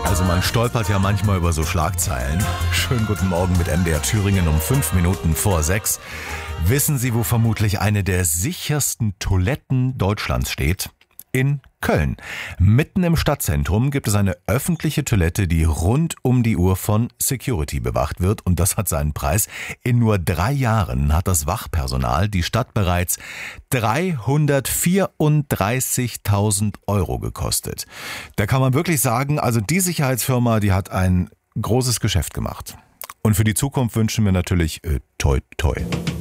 Also man stolpert ja manchmal über so Schlagzeilen. Schönen guten Morgen mit MDR Thüringen um 5 Minuten vor 6. Wissen Sie, wo vermutlich eine der sichersten Toiletten Deutschlands steht? In Köln. Mitten im Stadtzentrum gibt es eine öffentliche Toilette, die rund um die Uhr von Security bewacht wird. Und das hat seinen Preis. In nur 3 Jahren hat das Wachpersonal die Stadt bereits 334.000 € gekostet. Da kann man wirklich sagen, also die Sicherheitsfirma, die hat ein großes Geschäft gemacht. Und für die Zukunft wünschen wir natürlich toi toi.